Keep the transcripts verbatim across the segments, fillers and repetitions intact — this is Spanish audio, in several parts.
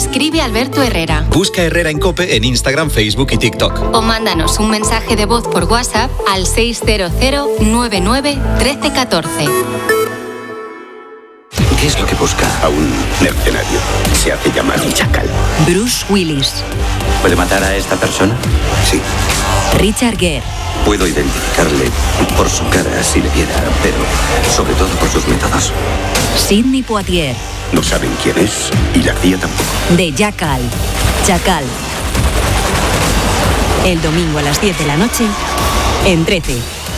Escribe a Alberto Herrera. Busca Herrera en COPE en Instagram, Facebook y TikTok. O mándanos un mensaje de voz por WhatsApp al seis cero cero nueve nueve uno tres uno cuatro. ¿Qué es lo que busca a un mercenario? Se hace llamar Chacal. Bruce Willis. ¿Puede matar a esta persona? Sí. Richard Gere. Puedo identificarle por su cara si le viera, pero sobre todo por sus métodos. Sidney Poitier. No saben quién es y la C I A tampoco. De Jackal. Chacal. El domingo a las diez de la noche en trece.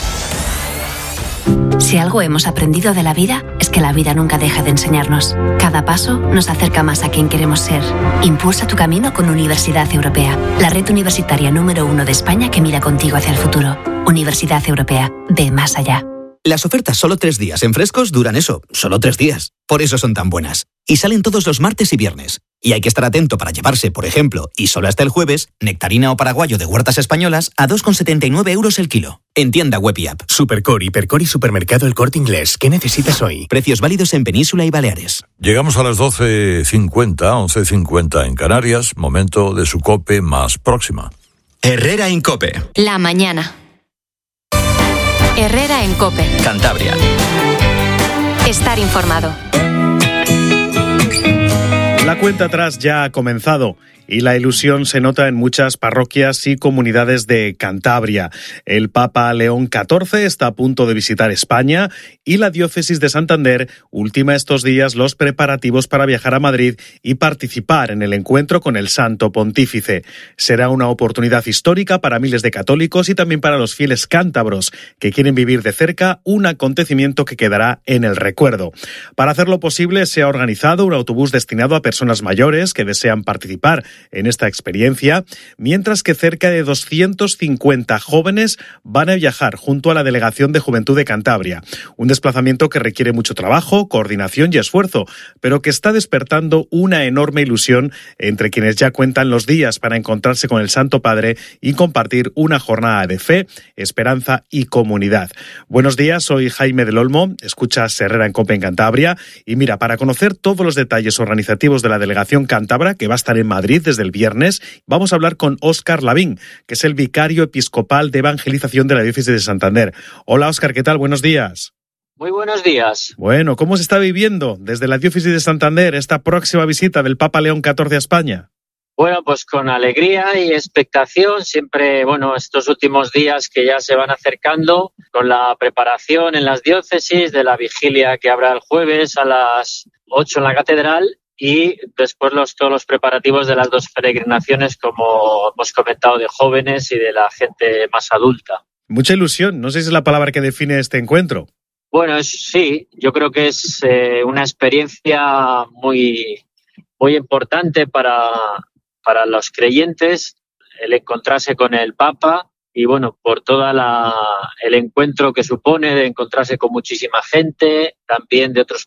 Si algo hemos aprendido de la vida, es que la vida nunca deja de enseñarnos. Cada paso nos acerca más a quien queremos ser. Impulsa tu camino con Universidad Europea, la red universitaria número uno de España que mira contigo hacia el futuro. Universidad Europea, ve más allá. Las ofertas solo tres días en Frescos duran eso, solo tres días. Por eso son tan buenas. Y salen todos los martes y viernes. Y hay que estar atento para llevarse, por ejemplo, y solo hasta el jueves, nectarina o paraguayo de huertas españolas a dos con setenta y nueve euros el kilo. En tienda web y app. Supercore, Hipercor y Supermercado El Corte Inglés. ¿Qué necesitas hoy? Precios válidos en Península y Baleares. Llegamos a las doce cincuenta, once cincuenta en Canarias. Momento de su COPE más próxima. Herrera en COPE. La mañana. Herrera en COPE. Cantabria. Estar informado. La cuenta atrás ya ha comenzado y la ilusión se nota en muchas parroquias y comunidades de Cantabria. El Papa León catorce está a punto de visitar España y la diócesis de Santander ultima estos días los preparativos para viajar a Madrid y participar en el encuentro con el Santo Pontífice. Será una oportunidad histórica para miles de católicos y también para los fieles cántabros que quieren vivir de cerca un acontecimiento que quedará en el recuerdo. Para hacerlo posible se ha organizado un autobús destinado a personas mayores que desean participar en esta experiencia, mientras que cerca de doscientos cincuenta jóvenes van a viajar junto a la Delegación de Juventud de Cantabria. Un desplazamiento que requiere mucho trabajo, coordinación y esfuerzo, pero que está despertando una enorme ilusión entre quienes ya cuentan los días para encontrarse con el Santo Padre y compartir una jornada de fe, esperanza y comunidad. Buenos días, soy Jaime del Olmo, escuchas Herrera en COPE en Cantabria y mira, para conocer todos los detalles organizativos de la Delegación Cántabra, que va a estar en Madrid desde el viernes, vamos a hablar con Óscar Lavín, que es el vicario episcopal de evangelización de la diócesis de Santander. Hola Óscar, ¿qué tal? Buenos días. Muy buenos días. Bueno, ¿cómo se está viviendo desde la diócesis de Santander esta próxima visita del Papa León catorce a España? Bueno, pues con alegría y expectación, siempre, bueno, estos últimos días que ya se van acercando, con la preparación en las diócesis de la vigilia que habrá el jueves a las ocho en la catedral, y después los, todos los preparativos de las dos peregrinaciones, como hemos comentado, de jóvenes y de la gente más adulta. Mucha ilusión, no sé si es la palabra que define este encuentro. Bueno, es, sí, yo creo que es eh, una experiencia muy, muy importante para, para los creyentes, el encontrarse con el Papa y, bueno, por todo el encuentro que supone de encontrarse con muchísima gente, también de otros